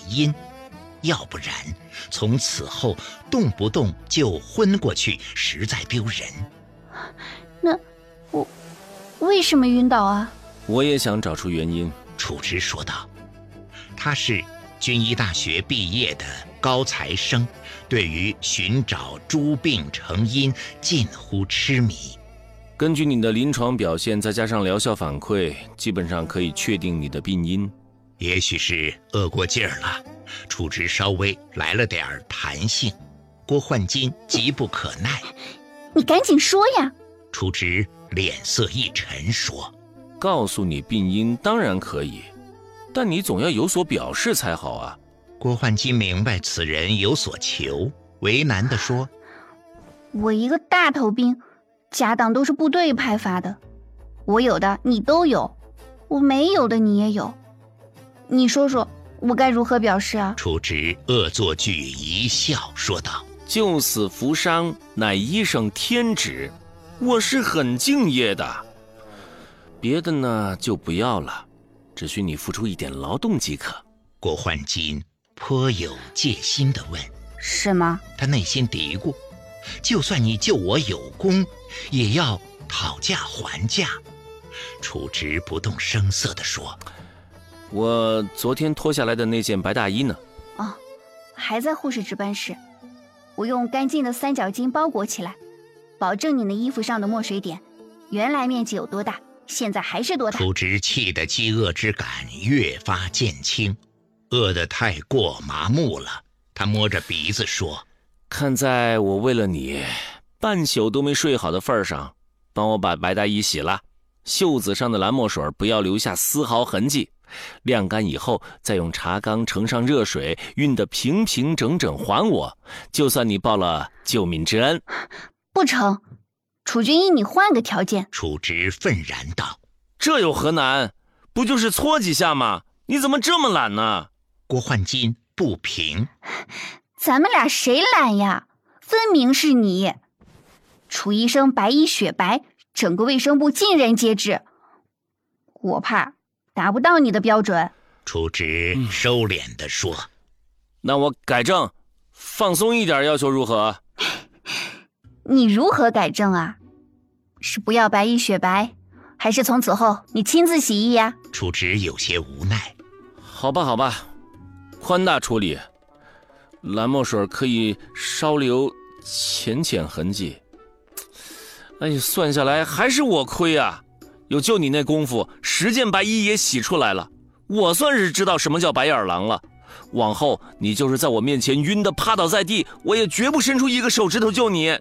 因，要不然从此后动不动就昏过去，实在丢人。 那我为什么晕倒啊？ 我也想找出原因。 楚直说道，他是军医大学毕业的高材生，对于寻找诸病成因近乎痴迷。 根据你的临床表现，再加上疗效反馈，基本上可以确定你的病因。 也许是饿过劲儿了，楚直稍微来了点弹性。郭焕金急不可耐， 你赶紧说呀！ 楚直脸色一沉说， 告诉你病因当然可以，但你总要有所表示才好啊。 郭焕金明白此人有所求，为难地说， 我一个大头兵，家当都是部队派发的，我有的你都有，我没有的你也有，你说说我该如何表示啊？ 楚直恶作剧一笑说道， 救死扶伤乃医生天职，我是很敬业的。别的呢就不要了，只需你付出一点劳动即可。 郭焕金颇有戒心地问， 是吗？ 他内心嘀咕，就算你救我有功，也要讨价还价。楚直不动声色地说， 我昨天脱下来的那件白大衣呢？ 哦，还在护士值班室，我用干净的三角巾包裹起来，保证你那衣服上的墨水点原来面积有多大，现在还是多大。 楚直气得饥饿之感越发减轻，饿得太过麻木了。他摸着鼻子说， 看在我为了你半宿都没睡好的份上，帮我把白大衣洗了，袖子上的蓝墨水不要留下丝毫痕迹，晾干以后再用茶缸盛上热水，熨得平平整整还我，就算你报了救命之恩。 不成，楚军医，你换个条件。 楚直愤然道， 这有何难？不就是搓几下吗？你怎么这么懒呢？ 郭焕金不平， 咱们俩谁懒呀？分明是你。楚医生白衣雪白，整个卫生部尽人皆知，我怕达不到你的标准。 楚直收敛地说， 那我改正，放松一点，要求如何？ 你如何改正啊？是不要白衣雪白，还是从此后你亲自洗衣呀？ 楚直有些无奈。 好吧好吧，宽大处理，蓝墨水可以稍留浅浅痕迹。哎呀，算下来还是我亏啊，有就你那功夫，10件白衣也洗出来了，我算是知道什么叫白眼狼了。往后你就是在我面前晕得趴倒在地，我也绝不伸出一个手指头救你。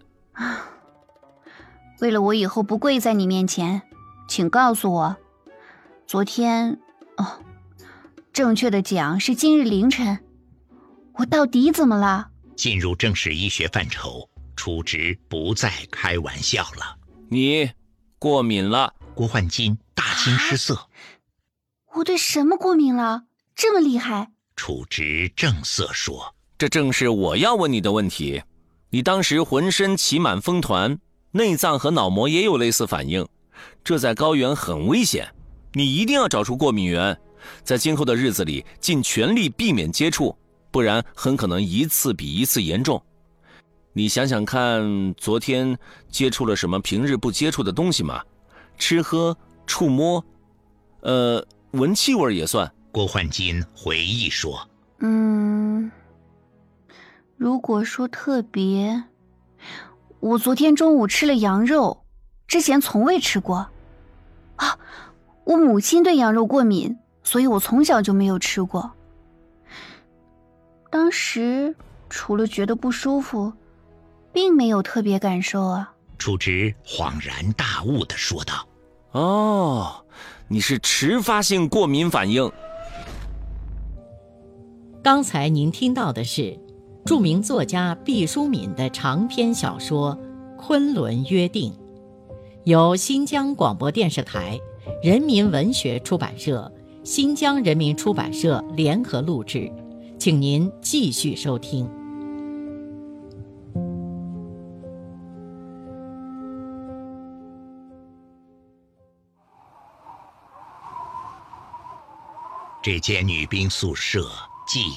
为了我以后不跪在你面前，请告诉我，昨天正确的讲是今日凌晨，我到底怎么了？ 进入正式医学范畴，楚直不再开玩笑了。 你过敏了。 郭焕金大惊失色， 我对什么过敏了？这么厉害？ 楚直正色说， 这正是我要问你的问题。你当时浑身起满风团，内脏和脑膜也有类似反应，这在高原很危险，你一定要找出过敏源，在今后的日子里尽全力避免接触，不然很可能一次比一次严重。你想想看，昨天接触了什么平日不接触的东西吗？吃喝触摸，闻气味也算。 郭焕金回忆说， 如果说特别，我昨天中午吃了羊肉，之前从未吃过。我母亲对羊肉过敏，所以我从小就没有吃过。当时除了觉得不舒服，并没有特别感受啊。 楚直恍然大悟地说道， 哦，你是迟发性过敏反应。 刚才您听到的是著名作家毕淑敏的长篇小说《昆仑约定》，由新疆广播电视台、人民文学出版社、新疆人民出版社联合录制，请您继续收听。 这间女兵宿舍既